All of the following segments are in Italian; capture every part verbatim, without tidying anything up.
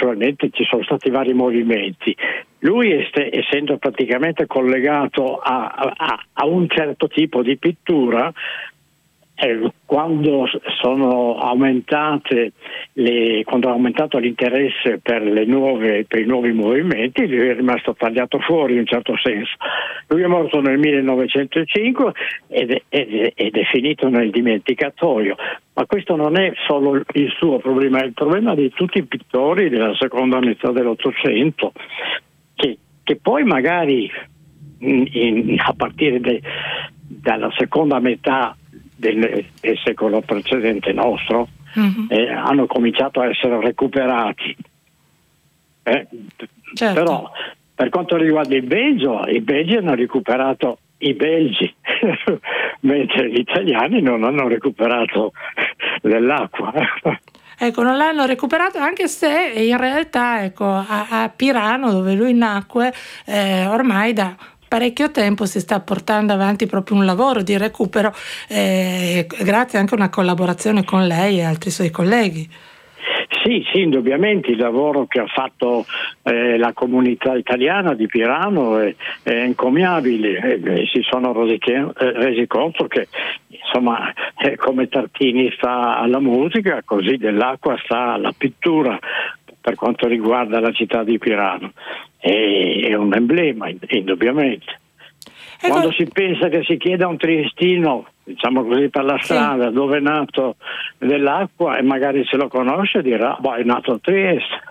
naturalmente ci sono stati vari movimenti. Lui est- essendo praticamente collegato a, a, a un certo tipo di pittura, eh, quando sono aumentate le, quando è aumentato l'interesse per le nuove per i nuovi movimenti, lui è rimasto tagliato fuori in un certo senso. Lui è morto nel millenovecentocinque ed è, ed è, ed è finito nel dimenticatoio. Ma questo non è solo il suo problema, è il problema di tutti i pittori della seconda metà dell'Ottocento, che, che poi magari in, in, a partire de, dalla seconda metà del, del secolo precedente nostro, mm-hmm. eh, hanno cominciato a essere recuperati. Eh? Certo. Però per quanto riguarda il Belgio, i belgi hanno recuperato i belgi, mentre gli italiani non hanno recuperato dell'acqua. Ecco, non l'hanno recuperato, anche se in realtà, ecco, a, a Pirano, dove lui nacque, eh, ormai da parecchio tempo si sta portando avanti proprio un lavoro di recupero, eh, grazie anche a una collaborazione con lei e altri suoi colleghi. Sì, sì, indubbiamente il lavoro che ha fatto eh, la comunità italiana di Pirano è, è encomiabile, e, e si sono resi, eh, resi conto che, insomma, eh, come Tartini sta alla musica, così dell'acqua sta alla pittura per quanto riguarda la città di Pirano. È, è un emblema, indubbiamente. Ecco. Quando si pensa che si chieda a un triestino, diciamo così, per la strada, sì, dove è nato dell'acqua, e magari se lo conosce dirà, boh, è nato a Trieste.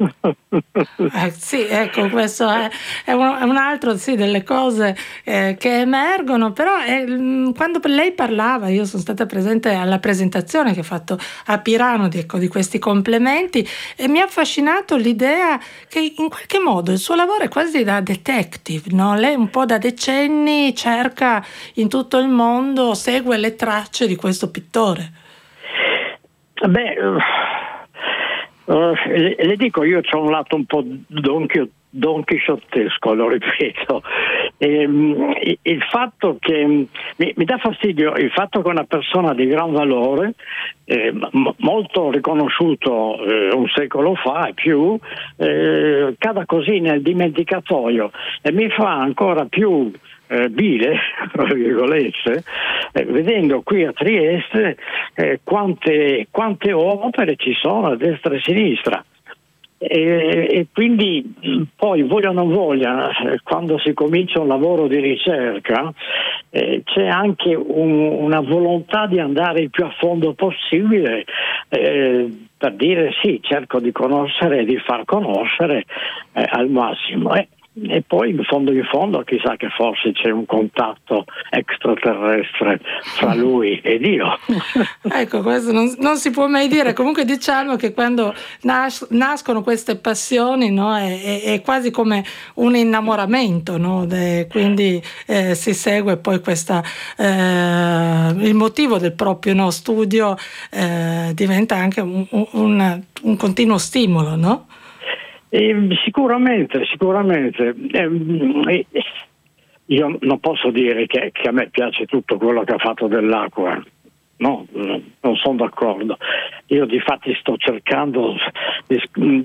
Eh, sì, ecco, questo è, è, un, è un altro, sì, delle cose eh, che emergono, però è, quando lei parlava, io sono stata presente alla presentazione che ha fatto a Pirano di, ecco, di questi complementi, e mi ha affascinato l'idea che in qualche modo il suo lavoro è quasi da detective, no? Lei un po' da decenni cerca in tutto il mondo, segue le tracce di questo pittore. Beh, Uh, le, le dico, io c'ho un lato un po' don, don chisciottesco, lo ripeto. E, um, il fatto che mi, mi dà fastidio il fatto che una persona di gran valore, eh, m- molto riconosciuto eh, un secolo fa e più, eh, cada così nel dimenticatoio, e mi fa ancora più Eh, bile, tra virgolette, eh, vedendo qui a Trieste eh, quante, quante opere ci sono a destra e a sinistra, e, e quindi poi, voglia o non voglia, eh, quando si comincia un lavoro di ricerca eh, c'è anche un, una volontà di andare il più a fondo possibile, eh, per dire sì, cerco di conoscere e di far conoscere eh, al massimo. Eh, E poi in fondo in fondo chissà che forse c'è un contatto extraterrestre fra lui e Dio. Ecco, questo non, non si può mai dire. Comunque diciamo che quando nas- nascono queste passioni, no, è, è, è quasi come un innamoramento, no? De, quindi eh, si segue poi questa eh, il motivo del proprio, no, studio eh, diventa anche un, un, un continuo stimolo, no? Eh, sicuramente, sicuramente. Eh, io non posso dire che, che a me piace tutto quello che ha fatto dell'acqua, no, non sono d'accordo. Io difatti sto cercando di,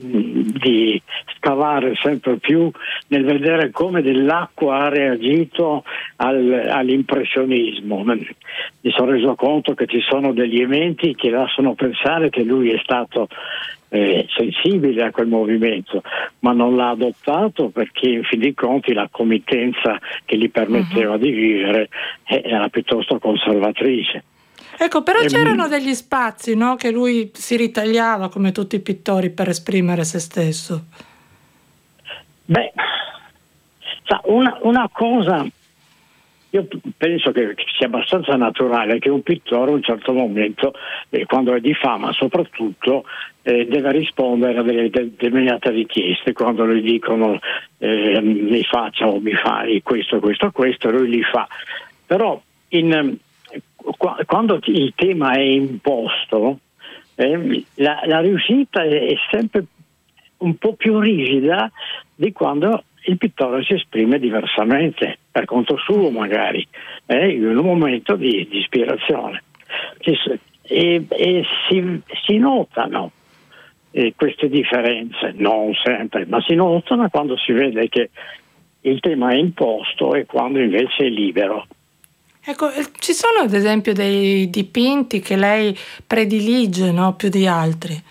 di scavare sempre più nel vedere come dell'acqua ha reagito al, all'impressionismo. Mi sono reso conto che ci sono degli elementi che lasciano pensare che lui è stato Eh, sensibile a quel movimento, ma non l'ha adottato perché in fin dei conti la committenza che gli permetteva uh-huh. di vivere era piuttosto conservatrice. Ecco, però e c'erano degli spazi, no, che lui si ritagliava, come tutti i pittori, per esprimere se stesso. Beh, sa, una, una cosa, io penso che sia abbastanza naturale che un pittore a un certo momento, eh, quando è di fama soprattutto, eh, deve rispondere a delle determinate richieste. Quando gli dicono eh, mi faccia o mi fai questo, questo, questo, lui li fa. Però in, qu- quando il tema è imposto, eh, la, la riuscita è, è sempre un po' più rigida di quando il pittore si esprime diversamente, per conto suo magari, eh, in un momento di, di ispirazione. E, e si, si notano eh, queste differenze, non sempre, ma si notano quando si vede che il tema è imposto e quando invece è libero. Ecco, ci sono ad esempio dei dipinti che lei predilige, no, più di altri?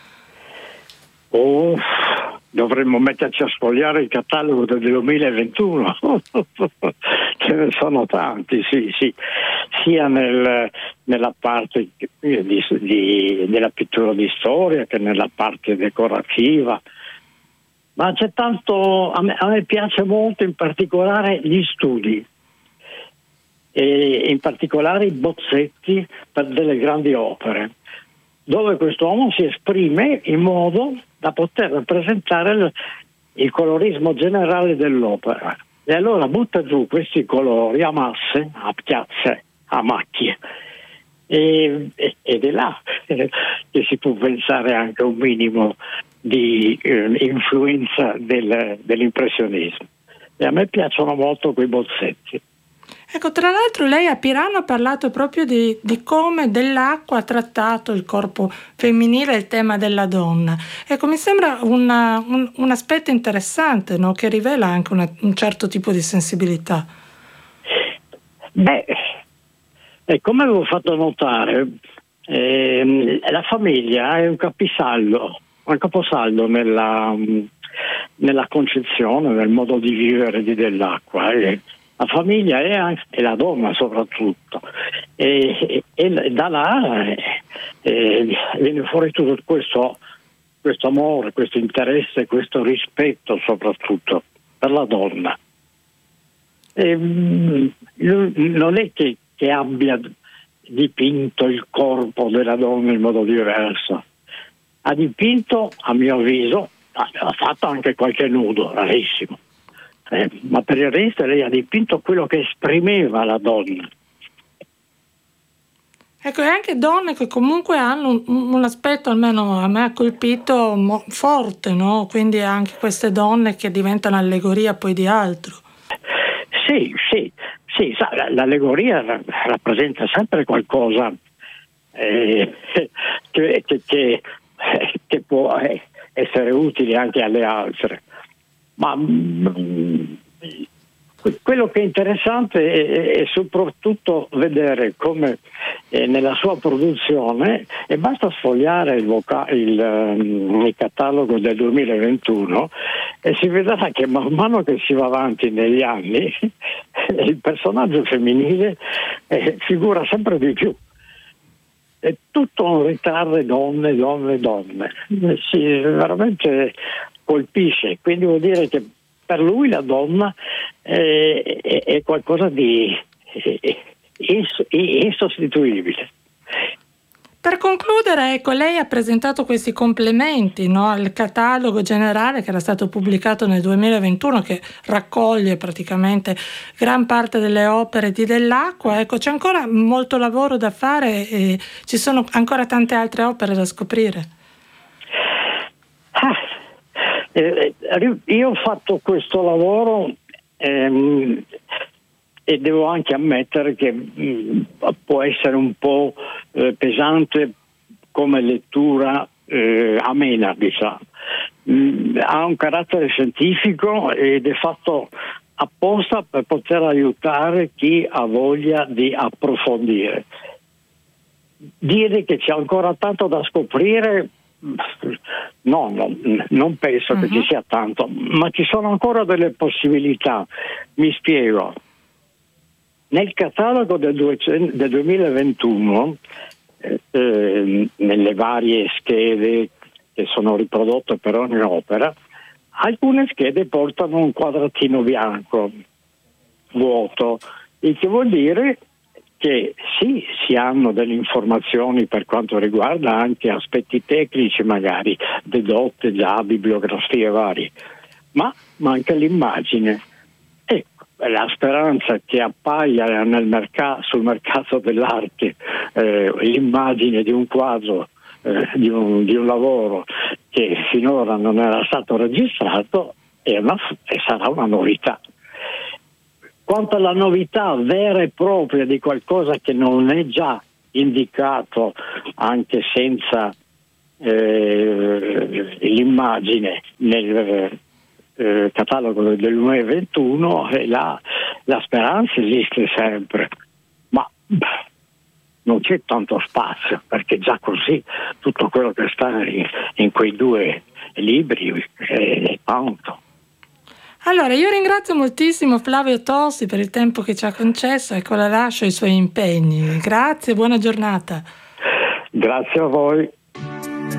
Oh, dovremmo metterci a sfogliare il catalogo del duemilaventuno. Ce ne sono tanti, sì, sì, sia nel, nella parte di, di, della pittura di storia che nella parte decorativa. Ma c'è tanto, a me, a me piace molto in particolare gli studi, e in particolare i bozzetti per delle grandi opere, dove quest'uomo si esprime in modo da poter rappresentare il, il colorismo generale dell'opera. E allora butta giù questi colori a masse, a piazze, a macchie. E, ed è là che si può pensare anche a un minimo di eh, influenza del, dell'impressionismo. E a me piacciono molto quei bozzetti. Ecco, tra l'altro lei a Pirano ha parlato proprio di, di come dell'acqua ha trattato il corpo femminile e il tema della donna. Ecco, mi sembra una, un, un aspetto interessante, no? Che rivela anche una, un certo tipo di sensibilità. Beh, e come avevo fatto notare, eh, la famiglia è un capisaldo, un caposaldo nella, nella concezizione, nel modo di vivere di dell'acqua. Eh. La famiglia è anche, e la donna soprattutto, e, e, e da là eh, viene fuori tutto questo, questo amore, questo interesse, questo rispetto soprattutto per la donna. E, non è che, che abbia dipinto il corpo della donna in modo diverso, ha dipinto, a mio avviso, ha fatto anche qualche nudo, rarissimo. Eh, ma per il resto lei ha dipinto quello che esprimeva la donna. Ecco, e anche donne che comunque hanno un, un aspetto, almeno a me ha colpito, mo, forte, no? Quindi anche queste donne che diventano allegoria poi di altro. Sì, sì, sì, sa, l'allegoria rappresenta sempre qualcosa eh, che, che, che, che può essere utile anche alle altre. Ma mh, quello che è interessante è, è soprattutto vedere come eh, nella sua produzione, e basta sfogliare il, voca- il, um, il catalogo del duemilaventuno e si vedrà che man mano che si va avanti negli anni il personaggio femminile eh, figura sempre di più. È tutto un ritrarre donne, donne, donne. Si, veramente colpisce, quindi vuol dire che per lui la donna è, è, è qualcosa di insostituibile. Per concludere, ecco, lei ha presentato questi complementi, no, al catalogo generale che era stato pubblicato nel duemilaventuno, che raccoglie praticamente gran parte delle opere di Dell'Acqua. Ecco, c'è ancora molto lavoro da fare e ci sono ancora tante altre opere da scoprire. Ah, eh, io ho fatto questo lavoro ehm, e devo anche ammettere che mh, può essere un po' eh, pesante come lettura eh, amena, diciamo. Mh, ha un carattere scientifico ed è fatto apposta per poter aiutare chi ha voglia di approfondire. Dire che c'è ancora tanto da scoprire, no, no, non penso uh-huh. che ci sia tanto, ma ci sono ancora delle possibilità. Mi spiego. Nel catalogo del, duecento, del duemilaventuno, eh, eh, nelle varie schede che sono riprodotte per ogni opera, alcune schede portano un quadratino bianco vuoto, il che vuol dire che sì, si hanno delle informazioni per quanto riguarda anche aspetti tecnici, magari dedotte già, bibliografie varie, ma manca l'immagine. Ecco, la speranza che appaia nel mercato, sul mercato dell'arte eh, l'immagine di un quadro, eh, di, un, di un lavoro che finora non era stato registrato è una, e sarà una novità. Quanto alla novità vera e propria di qualcosa che non è già indicato anche senza eh, l'immagine nel eh, catalogo del duemilaventuno e la, la speranza esiste sempre, ma non c'è tanto spazio, perché già così tutto quello che sta in, in quei due libri è, è tanto. Allora, io ringrazio moltissimo Flavio Tosi per il tempo che ci ha concesso, ecco, la lascio ai suoi impegni. Grazie, buona giornata. Grazie a voi.